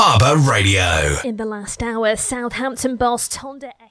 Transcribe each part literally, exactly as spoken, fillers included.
Harbour Radio. In the last hour, Southampton boss Tonda Eke.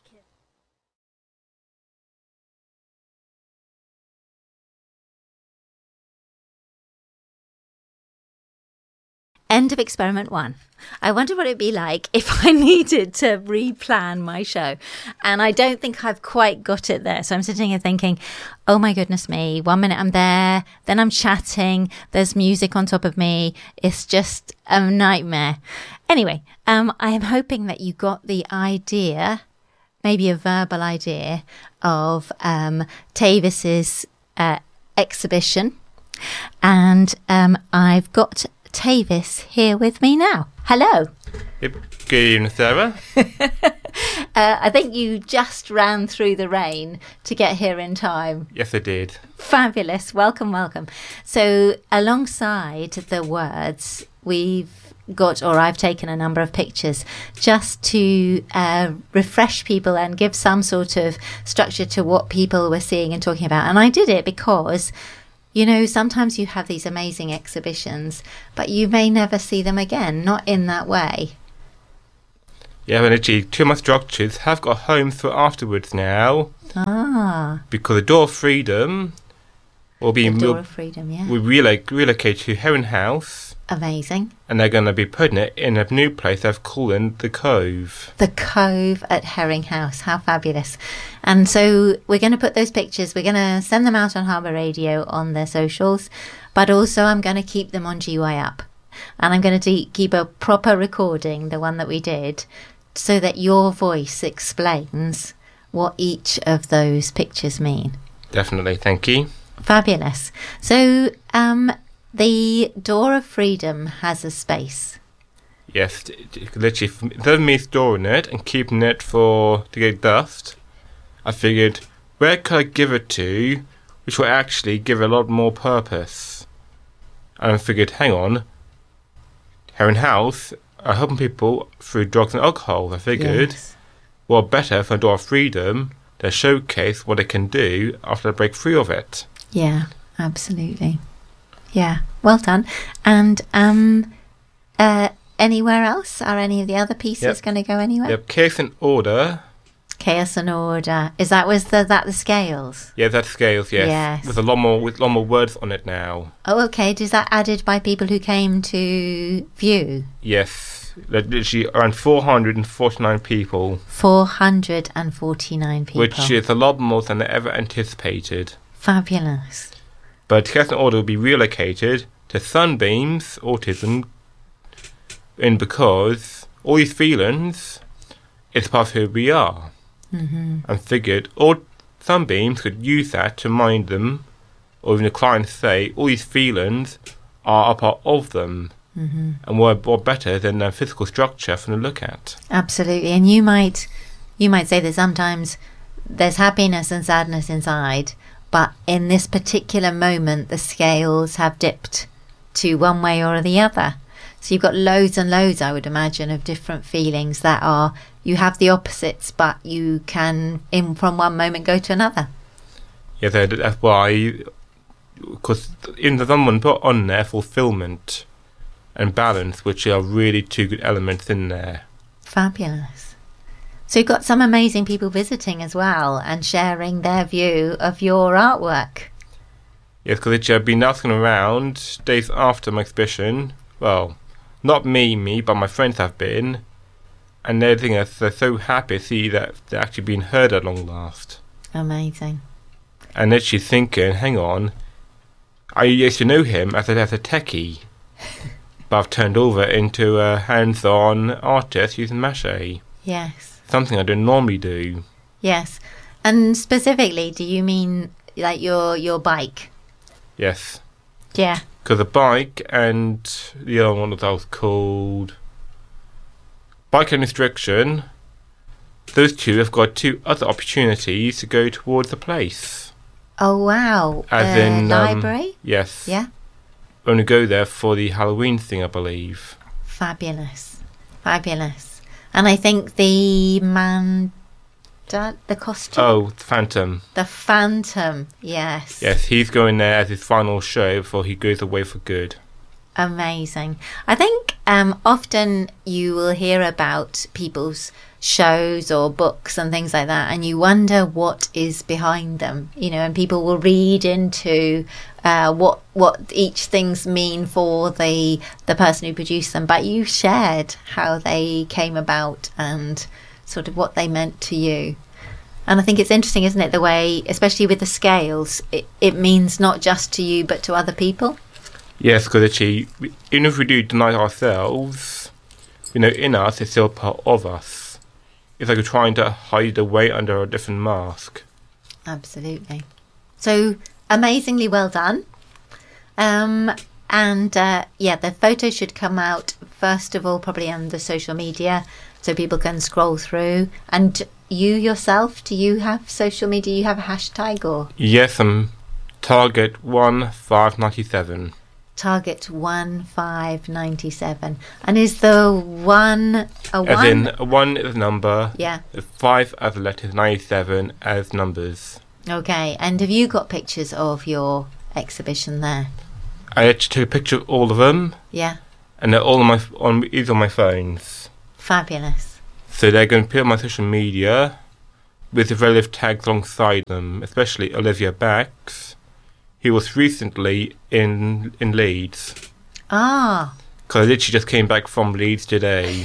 End of experiment one. I wonder what it'd be like if I needed to replan my show. And I don't think I've quite got it there. So I'm sitting here thinking, oh my goodness me, one minute I'm there, then I'm chatting, there's music on top of me. It's just a nightmare. Anyway, um, I am hoping that you got the idea, maybe a verbal idea, of um, Tavis's uh, exhibition. And um, I've got Tavis here with me now. Hello. Yep. Good evening, Sarah. uh, I think you just ran through the rain to get here in time. Yes, I did. Fabulous. Welcome, welcome. So alongside the words, we've got, or I've taken a number of pictures just to uh, refresh people and give some sort of structure to what people were seeing and talking about. And I did it because, you know, sometimes you have these amazing exhibitions, but you may never see them again, not in that way. Yeah, and actually, two of my structures have got homes for afterwards now. Ah. Because the Door of Freedom will be The Door will, of Freedom, yeah. will reloc- relocate to Heron House. Amazing. And they're going to be putting it in a new place they've called the Cove. The Cove at Herring House. How fabulous. And so we're going to put those pictures, we're going to send them out on Harbour Radio on their socials, but also I'm going to keep them on G Y Up. And I'm going to de- keep a proper recording, the one that we did, so that your voice explains what each of those pictures mean. Definitely, thank you. Fabulous. So, um... the Door of Freedom has a space. Yes, it, it, literally, instead of me storing it and keeping it for to get dust, I figured, where could I give it to, which will actually give it a lot more purpose? And I figured, hang on, Heron House are helping people through drugs and alcohol. I figured, Yes. well, better for Door of Freedom to showcase what they can do after they break free of it. Yeah, absolutely. Yeah, well done. And um, uh, anywhere else? Are any of the other pieces Yep. going to go anywhere? Yep, Chaos and Order. Chaos and Order. Is that was the that the scales? Yeah, that's scales, yes. Yes. With a lot more with a lot more words on it now. Oh, okay. Is that added by people who came to view? Yes. Literally around four hundred forty-nine people. Four hundred and forty-nine people. Which is a lot more than I ever anticipated. Fabulous. But Chaos and Order will be relocated to Sunbeam's Autism, and because all these feelings is part of who we are. Mm-hmm. And figured all Sunbeams could use that to mind them, or even the clients say all these feelings are a part of them. Mm-hmm. And what, what better than a physical structure for them to look at? Absolutely. And you might you might say that sometimes there's happiness and sadness inside, but in this particular moment the scales have dipped to one way or the other. So you've got loads and loads, I would imagine, of different feelings that are, you have the opposites, but you can in from one moment go to another. Yeah, that- that's why, because in the someone put on there fulfillment and balance, which are really two good elements in there. Fabulous. So you've got some amazing people visiting as well and sharing their view of your artwork. Yes, because I've been asking around days after my exhibition. Well, not me, me, but my friends have been, and they're, thinking that they're so happy to see that they're actually being heard at long last. Amazing. And actually thinking, hang on, I used to know him as a, as a techie, but I've turned over into a hands-on artist using mache. Yes. Something I don't normally do. Yes. And specifically, do you mean like your your bike? Yes. Yeah. Because the bike and the other one that I was called Bike and Restriction, those two have got two other opportunities to go towards the place. Oh, wow. As the in... library? Um, yes. Yeah. Only go there for the Halloween thing, I believe. Fabulous. Fabulous. And I think the man... The costume? Oh, the Phantom. The Phantom, yes. Yes, he's going there as his final show before he goes away for good. Amazing. I think um, often you will hear about people's shows or books and things like that, and you wonder what is behind them, you know, and people will read into uh, what what each things mean for the the person who produced them. But you shared how they came about and sort of what they meant to you. And I think it's interesting, isn't it, the way, especially with the scales, it, it means not just to you but to other people. Yes, because actually, even if we do deny ourselves, you know, in us, it's still part of us. It's like we're trying to hide away under a different mask. Absolutely. So, amazingly well done. Um, and, uh, yeah, the photo should come out, first of all, probably on the social media, so people can scroll through. And you yourself, do you have social media? You have a hashtag or? Yes, I'm Target one five nine seven. Target one five nine seven. And is the one a As one? in, one is a number, Yeah. five as letters, ninety-seven as numbers. Okay. And have you got pictures of your exhibition there? I actually took a picture of all of them, Yeah. and they're all on my on either on my phones. Fabulous. So they're going to appear on my social media with the relative tags alongside them, especially Olivia Bax, who was recently in in Leeds. Ah. Because I literally just came back from Leeds today.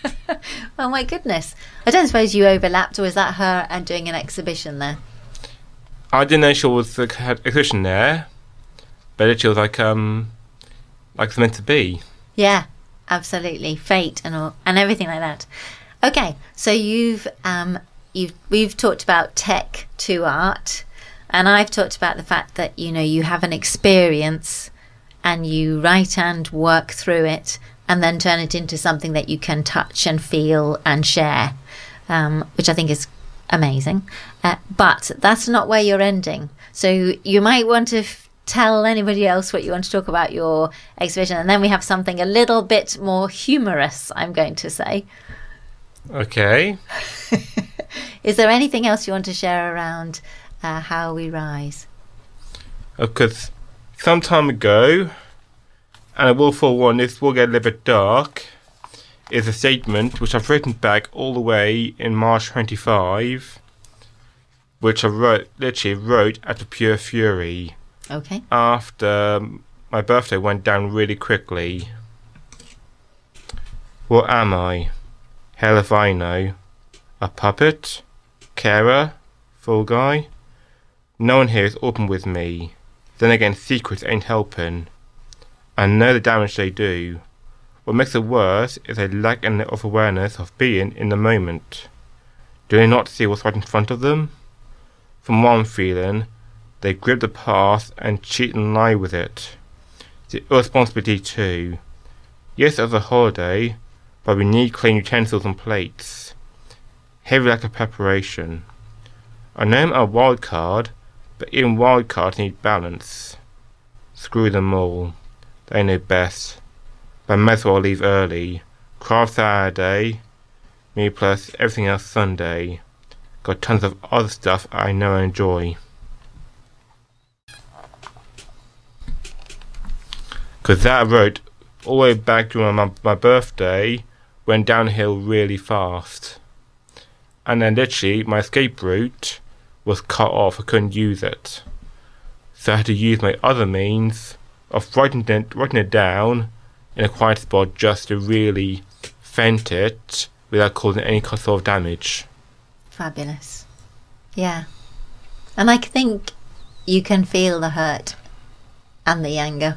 Oh my goodness. I don't suppose you overlapped, or is that her and doing an exhibition there? I didn't know she was like, had an exhibition there, but literally was like um like it's meant to be. Yeah, absolutely. Fate and all, and everything like that. Okay, so you've um you've we've talked about tech to art, and I've talked about the fact that, you know, you have an experience and you write and work through it and then turn it into something that you can touch and feel and share, um, which I think is amazing. Uh, but that's not where you're ending. So you might want to f- tell anybody else what you want to talk about your exhibition, and then we have something a little bit more humorous, I'm going to say. Okay. Is there anything else you want to share around uh, How We Rise? Because some time ago, and I will forewarn, this will get a little bit dark, is a statement which I've written back all the way in March twenty-fifth, which I wrote, literally wrote out of pure fury. Okay. After my birthday went down really quickly. What am I? Hell if I know. A puppet? Carer? Fool guy? No one here is open with me. Then again, secrets ain't helping. I know the damage they do. What makes it worse is they lack enough awareness of being in the moment. Do they not see what's right in front of them? From what I'm feeling, they grip the past and cheat and lie with it. The irresponsibility too. Yes, as a holiday, but we need clean utensils and plates. Heavy lack of preparation. I know I'm a wild card, but even wild cards need balance. Screw them all. They know best. But I may as well leave early. Craft Saturday, me plus everything else Sunday. Got tons of other stuff I know I enjoy. Because that I wrote all the way back during my, my birthday, went downhill really fast. And then literally my escape route was cut off. I couldn't use it. So I had to use my other means of writing it, writing it down in a quiet spot just to really vent it without causing any sort of damage. Fabulous. Yeah. And I think you can feel the hurt and the anger.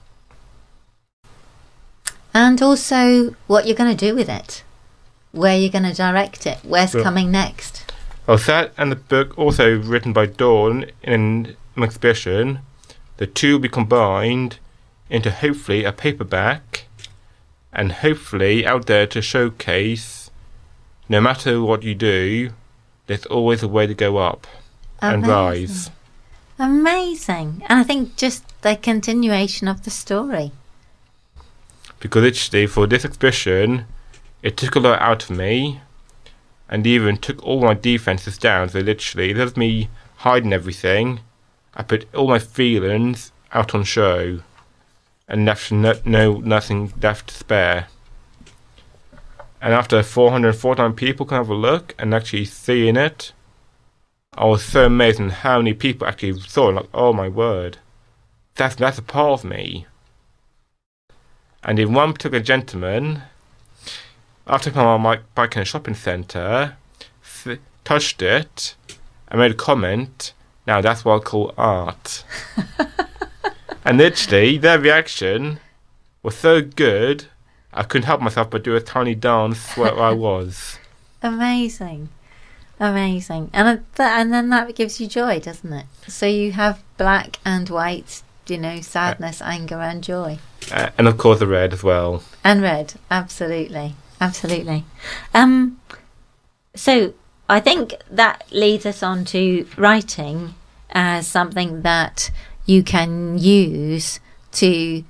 And also what you're going to do with it. Where you're going to direct it. Where's Well, coming next. Well, that and the book also written by Dawn in an exhibition, the two will be combined into hopefully a paperback and hopefully out there to showcase no matter what you do, there's always a way to go up and rise. Amazing. And I think just the continuation of the story. Because literally for this exhibition, it took a lot out of me and even took all my defences down. So literally, instead of me hiding everything, I put all my feelings out on show. and left no, no nothing left to spare. And after four hundred forty-nine people can have a look and actually seeing it, I was so amazed at how many people actually saw it. Like, oh my word, that's that's a part of me. And in one particular gentleman, after putting my bike in a shopping centre, f- touched it, and made a comment. Now that's what I call art. And literally, their reaction was so good, I couldn't help myself but do a tiny dance where I was. Amazing. Amazing. And uh, th- and then that gives you joy, doesn't it? So you have black and white, you know, sadness, uh, anger and joy. Uh, and of course the red as well. And red, absolutely. Absolutely. Um, so I think that leads us on to writing as something that you can use to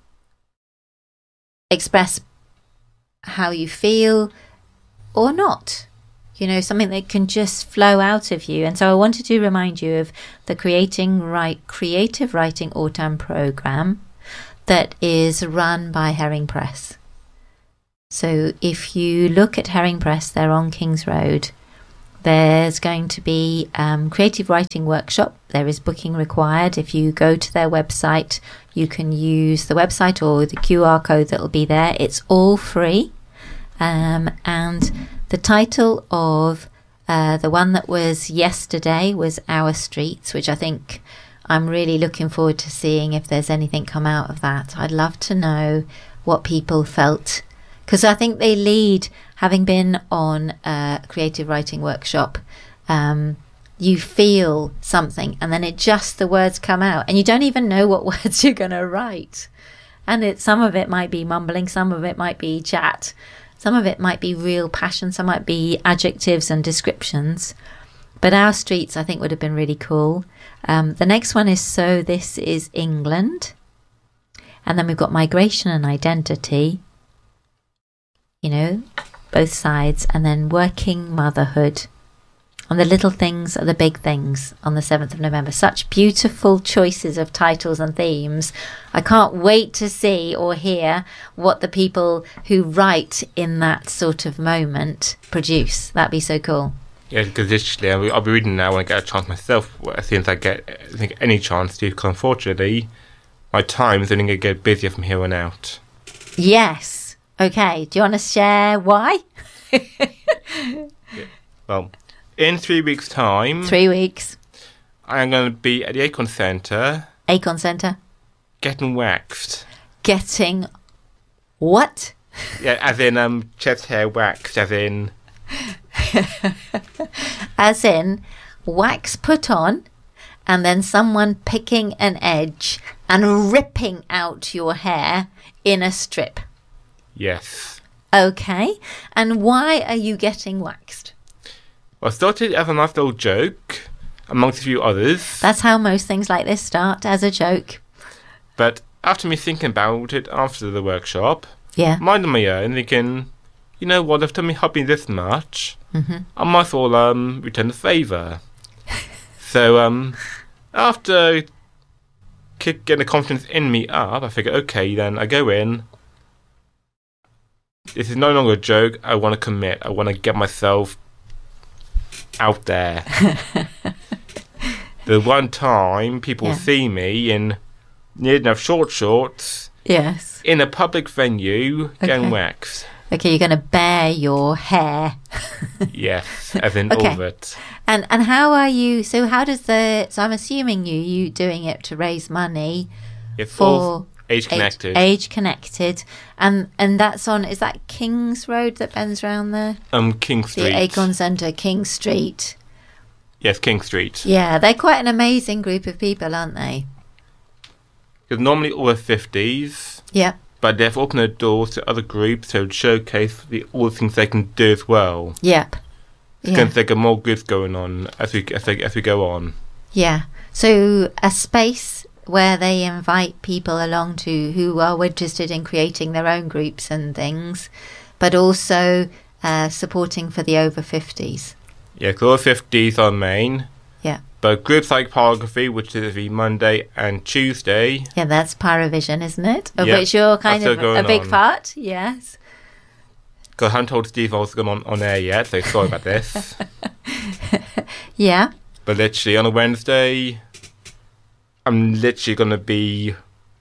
express how you feel or not. You know, something that can just flow out of you. And so I wanted to remind you of the Creating Right Creative Writing Autumn Programme that is run by Herring Press. So if you look at Herring Press, they're on King's Road. There's going to be um, creative writing workshop. There is booking required. If you go to their website, you can use the website or the Q R code that will be there. It's all free. Um, and the title of uh, the one that was yesterday was Our Streets, which I think I'm really looking forward to seeing if there's anything come out of that. I'd love to know what people felt, because I think they lead, having been on a creative writing workshop, um, you feel something and then it just, the words come out and you don't even know what words you're going to write. And it, some of it might be mumbling, some of it might be chat, some of it might be real passion, some might be adjectives and descriptions. But Our Streets, I think, would have been really cool. Um, the next one is So This Is England. And then we've got Migration and Identity. You know, both sides. And then Working Motherhood. And the little things are the big things on the seventh of November. Such beautiful choices of titles and themes. I can't wait to see or hear what the people who write in that sort of moment produce. That'd be so cool. Yeah, because literally, I'll be, I'll be reading now when I get a chance myself, as soon as I get I think any chance to, because unfortunately, my time is only going to get busier from here on out. Yes. Okay, do you want to share why? Yeah. Well, in three weeks' time... Three weeks. I am going to be at the Acorn Centre... Acorn Centre. Getting waxed. Getting what? Yeah, as in um, chest hair waxed, as in... As in wax put on and then someone picking an edge and ripping out your hair in a strip. Yes. Okay. And why are you getting waxed? Well, I started as a nice little joke amongst a few others. That's how most things like this start, as a joke. But after me thinking about it after the workshop, Yeah. mind on my own, thinking, you know what, they've done me hobby this much, Mm-hmm. I might as well um, return the favour. So um, after kick, getting the confidence in me up, I figure, okay, then I go in. This is no longer a joke. I want to commit. I want to get myself out there. The one time people Yeah. see me in near enough short shorts Yes. in a public venue getting Okay. waxed. Okay, you're going to bare your hair. Yes, as in Okay. all of it. And and how are you? So how does the? So I'm assuming you you doing it to raise money It's all for age connected. Age, age connected, and and that's on. Is that King's Road that bends around there? Um, King Street. The Acorn Centre, King Street. Yes, King Street. Yeah, they're quite an amazing group of people, aren't they? Because normally all the fifties, Yeah. but they've opened their doors to other groups to showcase the, all the things they can do as well. Yep. Yeah. Because they get more goods going on as we as, they, as we go on. Yeah. So a space where they invite people along to who are interested in creating their own groups and things, but also uh, supporting for the over fifties. Yeah, because all the fifties are main. Yeah. But group psychography, which is every Monday and Tuesday. Yeah, that's Pyrovision, isn't it? Of Yep, which you're kind that's of still a going big on. part. Yes. Because I haven't told Steve I was going on, on air yet, so sorry about this. Yeah. But literally on a Wednesday, I'm literally going to be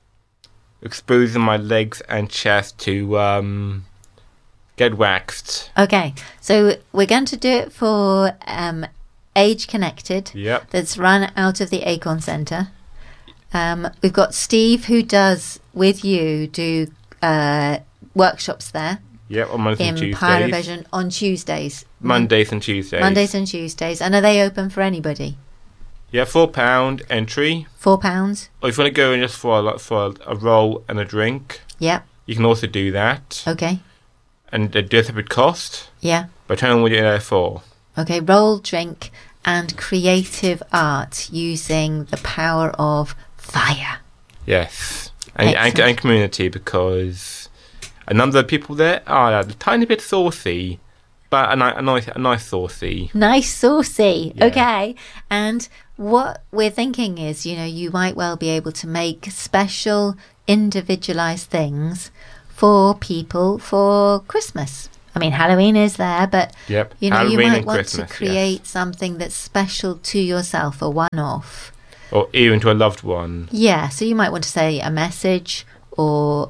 exposing my legs and chest to um, get waxed. Okay. So we're going to do it for um, Age Connected. Yep. That's run out of the Acorn Centre. Um, we've got Steve who does with you do uh, workshops there Yep, on Mondays in and Tuesdays. Pyrovision on Tuesdays. Mondays and Tuesdays. Mondays and Tuesdays. And are they open for anybody? Yeah, four pound entry. Four pounds? Or if you want to go in just for a, for a, a roll and a drink, Yep. you can also do that. Okay. And they do a separate cost. Yeah. But tell them what you're there for. Okay. Roll, drink, and creative art using the power of fire. Yes. And, and, Excellent. and community, because a number of people there are a tiny bit saucy, but a, ni- a nice, a nice saucy. Nice, saucy. Yeah. Okay. And what we're thinking is, you know, you might well be able to make special, individualized things for people for Christmas. I mean, Halloween is there, but, Yep. you know, Halloween you might and want Christmas, to create yes. something that's special to yourself, a one-off. Or even to a loved one. Yeah, so you might want to say a message or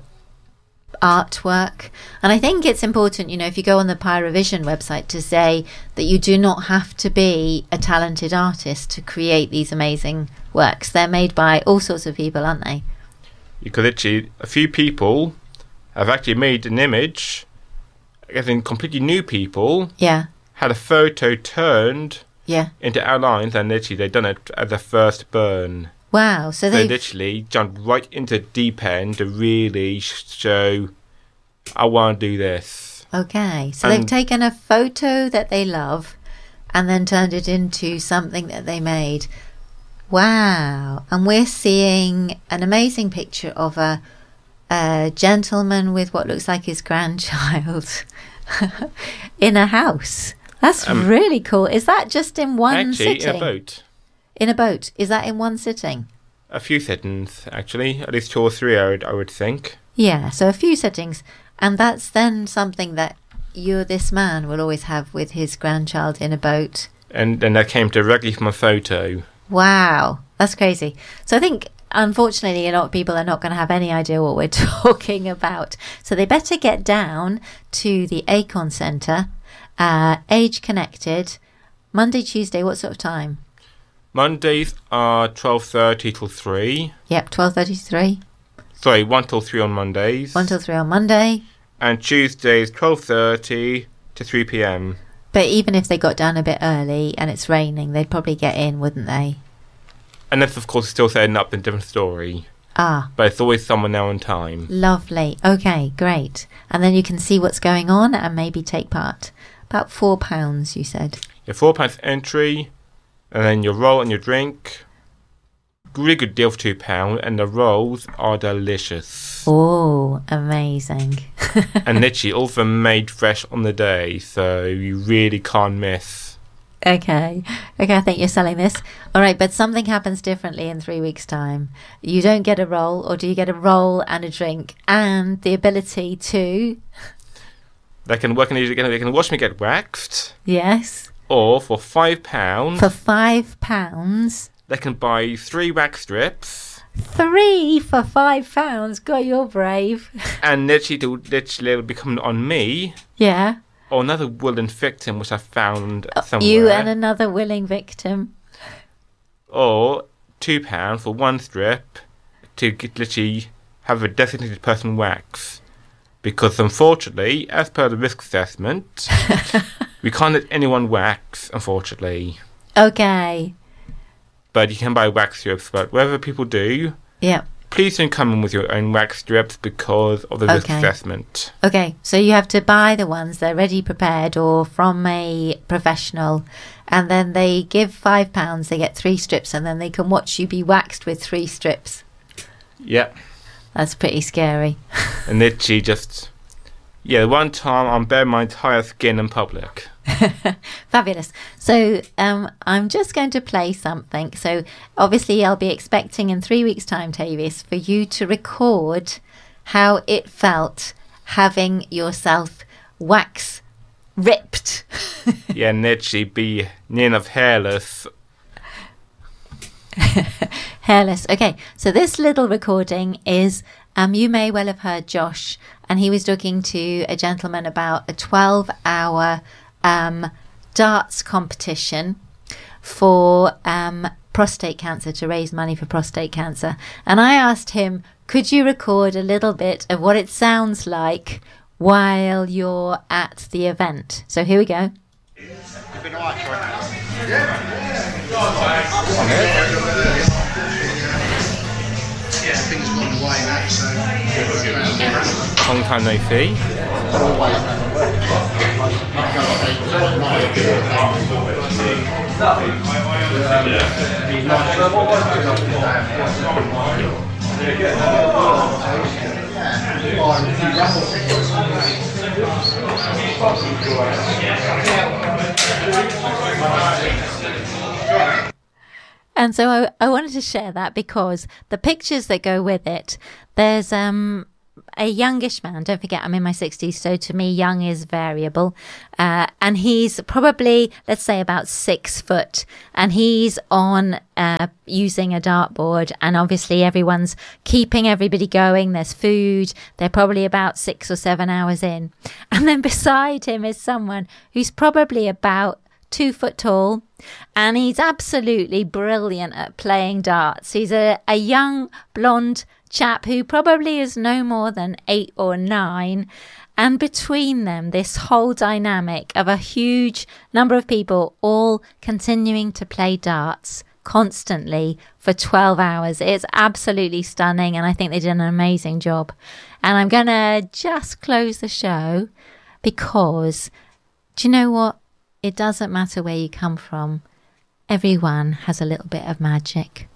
artwork. And I think it's important, you know, if you go on the Pyrovision website, to say that you do not have to be a talented artist to create these amazing works. They're made by all sorts of people, aren't they? You could literally, a few people have actually made an image, as in completely new people, Yeah, had a photo turned yeah. into outlines, and literally they've done it as a first burn. Wow, so They they literally jumped right into the deep end to really sh- show, I want to do this. Okay, so they've And- taken a photo that they love and then turned it into something that they made. Wow. And we're seeing an amazing picture of a, a gentleman with what looks like his grandchild in a house. That's Um, really cool. Is that just in one Actually, sitting? in a boat. In a boat. Is that in one sitting? A few sittings, actually. At least two or three, I would, I would think. Yeah, so a few sittings. And that's then something that you, this man, will always have with his grandchild in a boat. And then that came directly from a photo. Wow, that's crazy. So I think, unfortunately, a lot of people are not going to have any idea what we're talking about. So they better get down to the Acorn Centre, uh, Age Connected, Monday, Tuesday, what sort of time? Mondays are twelve thirty till three. Yep, twelve thirty to three. Sorry, one till three on Mondays. one till three on Monday. And Tuesdays, twelve thirty to three p.m. But even if they got down a bit early and it's raining, they'd probably get in, wouldn't they? And this, of course, is still setting up in a different story. Ah, But it's always someone now on time. lovely. Okay, great. And then you can see what's going on and maybe take part. About four pounds, you said. Your four pounds entry, and then your roll and your drink. Really good deal for two pounds, and the rolls are delicious. Oh, amazing. And literally all of them made fresh on the day, so you really can't miss. Okay. Okay, I think you're selling this. All right, but something happens differently in three weeks' time. You don't get a roll, or do you get a roll and a drink and the ability to... They can work in they can, they can watch me get waxed, Yes. or for five pounds, For five pounds. they can buy three wax strips, Three for five pounds. God, you're brave. and literally, to, literally it'll become on me, Yeah. or another willing victim which I found somewhere. You and another willing victim. Or two pounds for one strip to get, literally have a designated person wax. Because unfortunately, as per the risk assessment, we can't let anyone wax, unfortunately. Okay. But you can buy wax strips. But whatever people do, Yeah. please don't come in with your own wax strips because of the risk Okay. assessment. Okay, so you have to buy the ones that are ready prepared or from a professional, and then they give five pounds, they get three strips, and then they can watch you be waxed with three strips. Yeah. That's pretty scary. And literally just Yeah, one time I'm bare my entire skin in public. Fabulous. So um, I'm just going to play something. So obviously I'll be expecting in three weeks' time, Tavis, for you to record how it felt having yourself wax ripped. Yeah, and literally be near enough hairless. Hairless. Okay, so this little recording is, um, you may well have heard Josh, and he was talking to a gentleman about a twelve hour um, darts competition for um, prostate cancer, to raise money for prostate cancer. And I asked him, could you record a little bit of what it sounds like while you're at the event? So here we go. Yeah, things gone away now, so Long time no see. And so I, I wanted to share that because the pictures that go with it, there's um a youngish man. Don't forget, I'm in my sixties, so to me, young is variable. Uh, and he's probably, let's say, about six foot. And he's on uh, using a dartboard. And obviously, everyone's keeping everybody going. There's food. They're probably about six or seven hours in. And then beside him is someone who's probably about two foot tall, and he's absolutely brilliant at playing darts. He's a, a young blonde chap who probably is no more than eight or nine, and between them, this whole dynamic of a huge number of people all continuing to play darts constantly for twelve hours. It's absolutely stunning, and I think they did an amazing job. And I'm going to just close the show because, do you know what? It doesn't matter where you come from. Everyone has a little bit of magic.